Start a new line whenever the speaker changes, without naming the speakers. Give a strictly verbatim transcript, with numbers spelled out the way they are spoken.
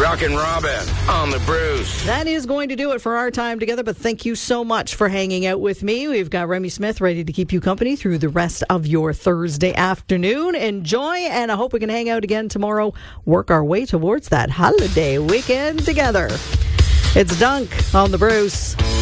Doc and Robin on the Bruce.
That is going to do it for our time together, but thank you so much for hanging out with me. We've got Remy Smith ready to keep you company through the rest of your Thursday afternoon. Enjoy, and I hope we can hang out again tomorrow, work our way towards that holiday weekend together. It's Dunk on the Bruce.